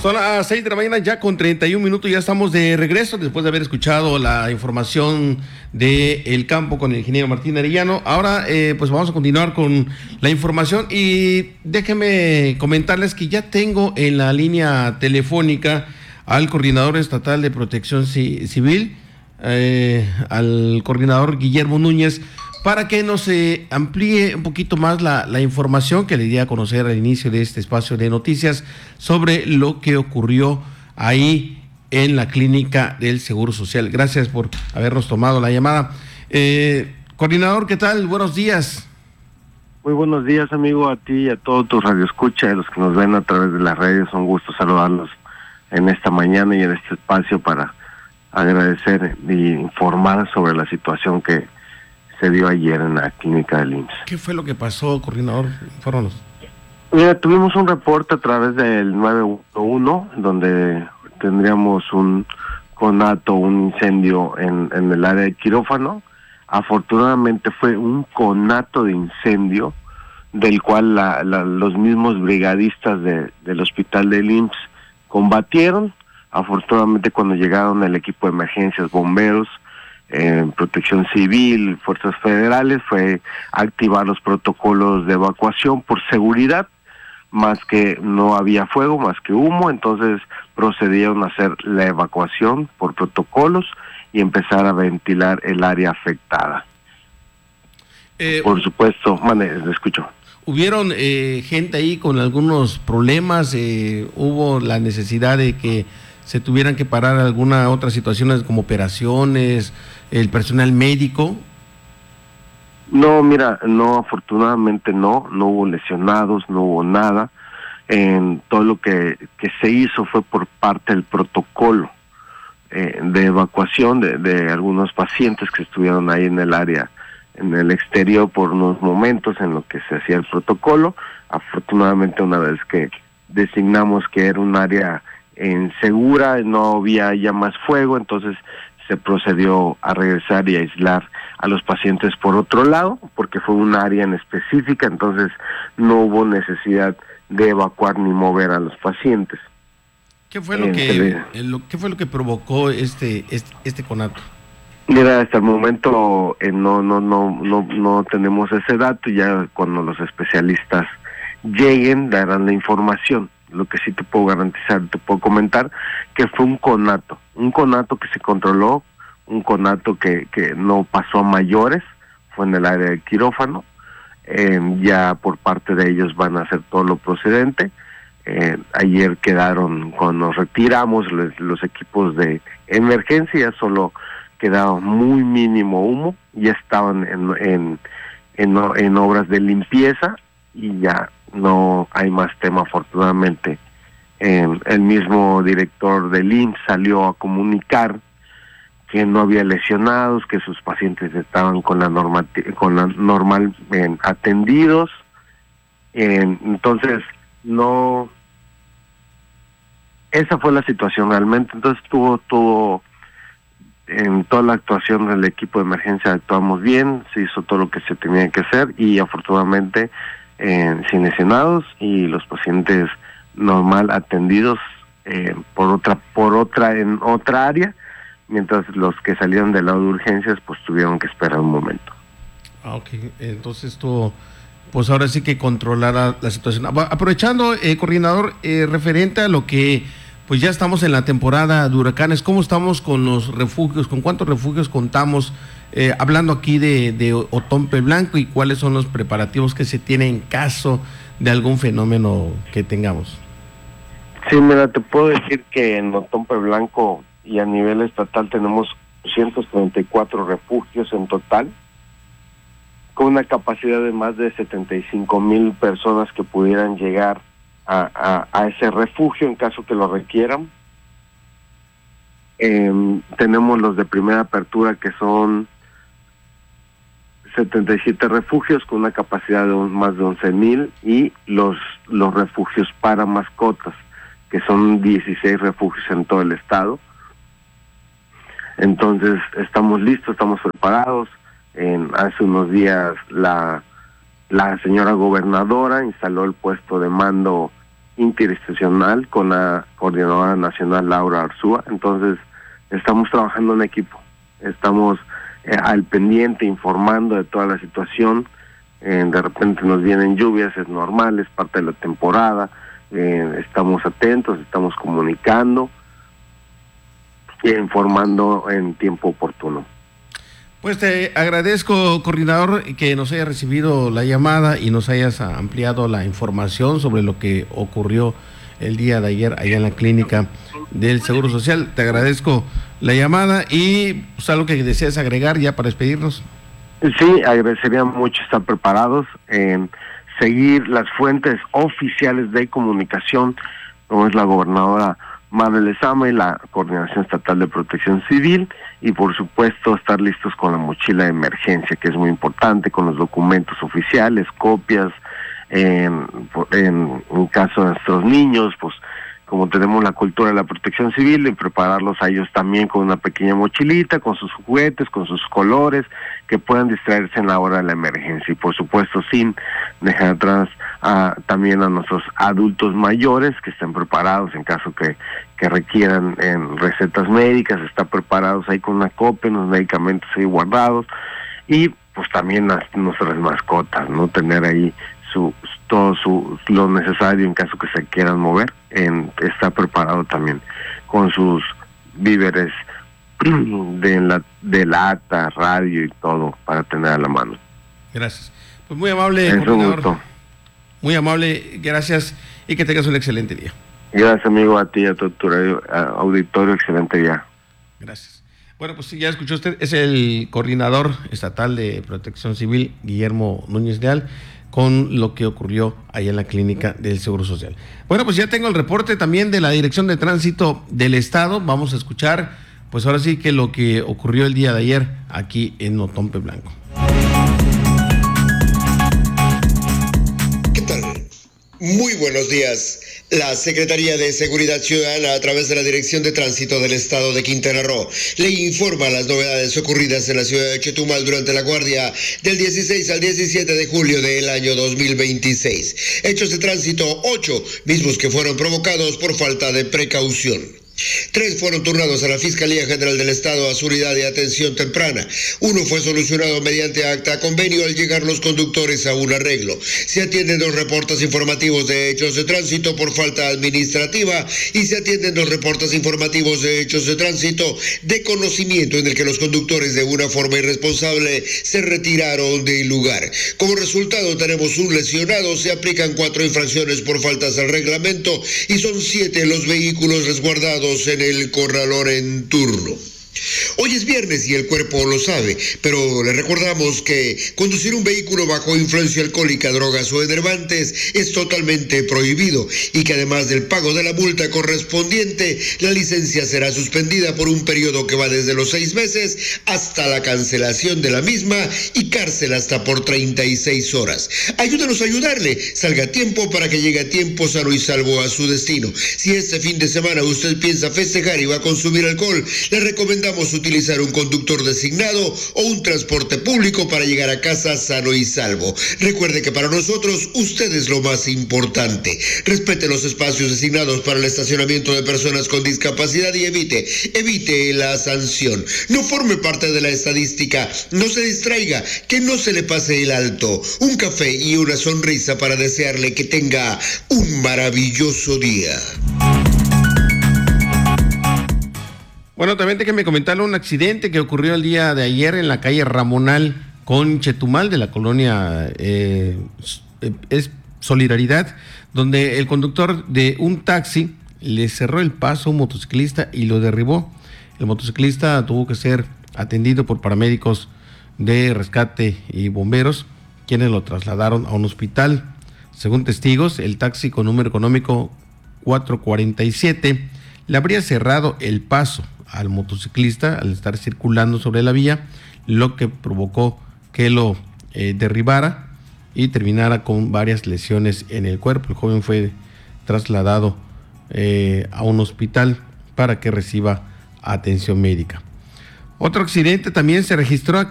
Son las 6 de la mañana, ya con 31 minutos, ya estamos de regreso después de haber escuchado la información de El Campo con el ingeniero Martín Arellano. Ahora, pues vamos a continuar con la información y déjenme comentarles que ya tengo en la línea telefónica al coordinador estatal de Protección Civil, al coordinador Guillermo Núñez, para que nos amplíe un poquito más la información que le di a conocer al inicio de este espacio de noticias sobre lo que ocurrió ahí en la clínica del Seguro Social. Gracias por habernos tomado la llamada. Coordinador, ¿qué tal? Buenos días. Muy buenos días, amigo, a ti y a todos tus radioescuchas, a los que nos ven a través de las redes. Un gusto saludarlos en esta mañana y en este espacio para agradecer e informar sobre la situación que se dio ayer en la clínica del IMSS. ¿Qué fue lo que pasó, coordinador? Infórmanos. Mira, tuvimos un reporte a través del 911, donde tendríamos un conato, un incendio en el área de quirófano. Afortunadamente fue un conato de incendio, del cual los mismos brigadistas del hospital del IMSS combatieron. Afortunadamente, cuando llegaron el equipo de emergencias, bomberos, Protección Civil, fuerzas federales, fue activar los protocolos de evacuación por seguridad, más que no había fuego, más que humo. Entonces procedieron a hacer la evacuación por protocolos y empezar a ventilar el área afectada. Por supuesto, le escucho. ¿Hubieron gente ahí con algunos problemas? ¿Hubo la necesidad de que se tuvieran que parar alguna otra situaciones como operaciones, el personal médico? No, mira, no, afortunadamente no hubo lesionados, no hubo nada. Todo lo que se hizo fue por parte del protocolo de evacuación de algunos pacientes que estuvieron ahí en el área, en el exterior por unos momentos en lo que se hacía el protocolo. Afortunadamente, una vez que designamos que era un área segura, no había ya más fuego, entonces se procedió a regresar y a aislar a los pacientes por otro lado, porque fue un área en específica, entonces no hubo necesidad de evacuar ni mover a los pacientes. ¿Qué fue qué fue lo que provocó este conato? Mira, hasta el momento no tenemos ese dato. Ya cuando los especialistas lleguen darán la información. Lo que sí te puedo garantizar, te puedo comentar, que fue un conato que se controló, un conato que no pasó a mayores, fue en el área de quirófano. Ya por parte de ellos van a hacer todo lo procedente. Ayer quedaron, cuando nos retiramos los equipos de emergencia, solo quedaba muy mínimo humo, ya estaban en obras de limpieza y ya no hay más tema, afortunadamente. El mismo director del IMSS salió a comunicar que no había lesionados, que sus pacientes estaban con la normal atendidos. Entonces, no, esa fue la situación realmente. Entonces tuvo en toda la actuación del equipo de emergencia actuamos bien, se hizo todo lo que se tenía que hacer y afortunadamente sin lesionados y los pacientes normal atendidos en otra área, mientras los que salieron del lado de urgencias pues tuvieron que esperar un momento. Ok, entonces pues ahora sí que controlar la situación. Aprovechando, coordinador, referente a lo que pues ya estamos en la temporada de huracanes, ¿cómo estamos con los refugios? ¿Con cuántos refugios contamos? Hablando aquí de Otompe Blanco, y cuáles son los preparativos que se tienen en caso de algún fenómeno que tengamos. Sí, mira, te puedo decir que en Otompe Blanco y a nivel estatal tenemos 234 refugios en total, con una capacidad de más de 75,000 personas que pudieran llegar a ese refugio en caso que lo requieran. Tenemos los de primera apertura, que son 77 refugios con una capacidad de más de 11,000, y los refugios para mascotas, que son 16 refugios en todo el estado. Entonces estamos listos, estamos preparados. Hace unos días la señora gobernadora instaló el puesto de mando interinstitucional con la coordinadora nacional Laura Arzúa. Entonces estamos trabajando en equipo, estamos al pendiente, informando de toda la situación. De repente nos vienen lluvias, es normal, es parte de la temporada. Estamos atentos, estamos comunicando e informando en tiempo oportuno. Pues te agradezco, coordinador, que nos haya recibido la llamada y nos hayas ampliado la información sobre lo que ocurrió el día de ayer allá en la clínica del Seguro Social. Te agradezco la llamada y pues, algo que deseas agregar ya para despedirnos. Sí, agradecería mucho estar preparados en seguir las fuentes oficiales de comunicación, como es la gobernadora Mara Lezama y la Coordinación Estatal de Protección Civil, y por supuesto estar listos con la mochila de emergencia, que es muy importante, con los documentos oficiales, copias, en caso de nuestros niños, pues como tenemos la cultura de la protección civil, y prepararlos a ellos también con una pequeña mochilita, con sus juguetes, con sus colores, que puedan distraerse en la hora de la emergencia. Y por supuesto sin dejar atrás también a nuestros adultos mayores, que estén preparados en caso que requieran recetas médicas, estar preparados ahí con una copia, unos medicamentos ahí guardados, y pues también nuestras mascotas, ¿no? Tener ahí lo necesario en caso que se quieran mover, está preparado también con sus víveres de lata, radio y todo para tener a la mano. Gracias. Pues muy amable, coordinador. Muy amable, gracias y que tengas un excelente día. Gracias, amigo, a ti y a tu auditorio, excelente día. Gracias. Bueno, pues sí, ya escuchó usted, es el coordinador estatal de Protección Civil, Guillermo Núñez Leal, con lo que ocurrió ahí en la clínica del Seguro Social. Bueno, pues ya tengo el reporte también de la Dirección de Tránsito del Estado. Vamos a escuchar, pues ahora sí que lo que ocurrió el día de ayer aquí en Otompe Blanco. ¿Qué tal? Muy buenos días. La Secretaría de Seguridad Ciudadana, a través de la Dirección de Tránsito del Estado de Quintana Roo, le informa las novedades ocurridas en la ciudad de Chetumal durante la guardia del 16 al 17 de julio del año 2026. Hechos de tránsito 8, mismos que fueron provocados por falta de precaución. 3 fueron turnados a la Fiscalía General del Estado a su unidad de atención temprana. 1 fue solucionado mediante acta convenio al llegar los conductores a un arreglo. Se atienden 2 reportes informativos de hechos de tránsito por falta administrativa y se atienden 2 reportes informativos de hechos de tránsito de conocimiento en el que los conductores de una forma irresponsable se retiraron del lugar. Como resultado tenemos un lesionado, se aplican 4 infracciones por faltas al reglamento y son 7 los vehículos resguardados en el corralón en turno. Hoy es viernes y el cuerpo lo sabe, pero le recordamos que conducir un vehículo bajo influencia alcohólica, drogas o enervantes es totalmente prohibido y que además del pago de la multa correspondiente, la licencia será suspendida por un periodo que va desde los 6 meses hasta la cancelación de la misma y cárcel hasta por 36 horas. Ayúdanos a ayudarle, salga a tiempo para que llegue a tiempo sano y salvo a su destino. Si este fin de semana usted piensa festejar y va a consumir alcohol, le recomendamos utilizar un conductor designado o un transporte público para llegar a casa sano y salvo. Recuerde que para nosotros usted es lo más importante. Respete los espacios designados para el estacionamiento de personas con discapacidad y evite la sanción. No forme parte de la estadística, no se distraiga, que no se le pase el alto. Un café y una sonrisa para desearle que tenga un maravilloso día. Bueno, también déjenme comentarle un accidente que ocurrió el día de ayer en la calle Ramonal con Chetumal de la colonia es Solidaridad, donde el conductor de un taxi le cerró el paso a un motociclista y lo derribó. El motociclista tuvo que ser atendido por paramédicos de rescate y bomberos, quienes lo trasladaron a un hospital. Según testigos, el taxi con número económico 447 le habría cerrado el paso al motociclista al estar circulando sobre la vía, lo que provocó que lo derribara y terminara con varias lesiones en el cuerpo. El joven fue trasladado a un hospital para que reciba atención médica. Otro accidente también se registró